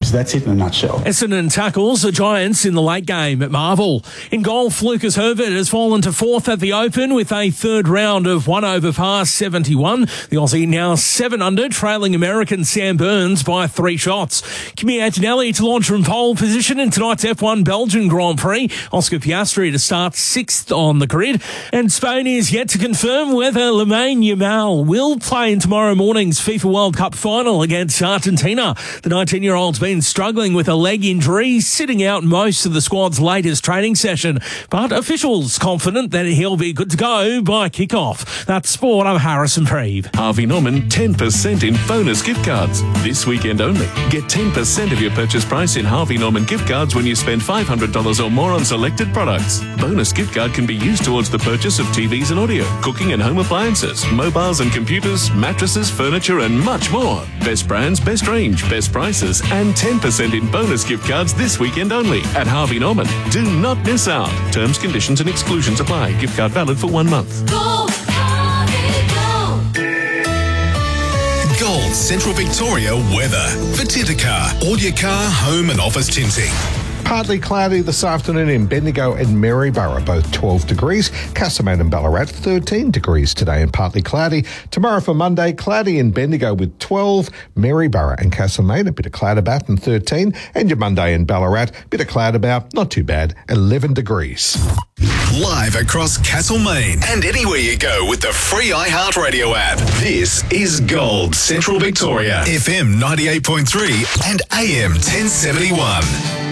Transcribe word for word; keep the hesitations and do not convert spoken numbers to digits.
So that's it in a nutshell. Essendon tackles the Giants in the late game at Marvel. In golf, Lucas Herbert has fallen to fourth at the Open with a third round of one over par seventy-one. The Aussie now seven under, trailing American Sam Burns by three shots. Kimi Antonelli to launch from pole position in tonight's F one Belgian Grand Prix. Oscar Piastri to start sixth on the grid. And Spain is yet to confirm whether Lamine Yamal will play in tomorrow morning's FIFA World Cup final against Argentina. The nineteen-year-old's been struggling with a leg injury, sitting out most of the squad's latest training session, but officials confident that he'll be good to go by kick-off. That's sport. I'm Harrison Preeve. Harvey Norman ten percent in bonus gift cards. This weekend only. Get ten percent of your purchase price in Harvey Norman gift cards when you spend five hundred dollars or more on selected products. Bonus gift card can be used towards the purchase of T Vs and audio, cooking and home appliances, mobiles and computers, mattresses, furniture and much more. Best brands, best range, best prices and ten percent in bonus gift cards this weekend only at Harvey Norman. Do not miss out. Terms, conditions and exclusions apply. Gift card valid for one month. Go, Harvey, go. Gold Central Victoria weather. For Tintercar, all your car, home and office tinting. Partly cloudy this afternoon in Bendigo and Maryborough, both twelve degrees. Castlemaine and Ballarat, thirteen degrees today and partly cloudy. Tomorrow for Monday, cloudy in Bendigo with twelve. Maryborough and Castlemaine, a bit of cloud about and thirteen. And your Monday in Ballarat, bit of cloud about, not too bad, eleven degrees. Live across Castlemaine and anywhere you go with the free iHeartRadio app. This is Gold Central Victoria. F M ninety-eight point three and A M ten seventy-one.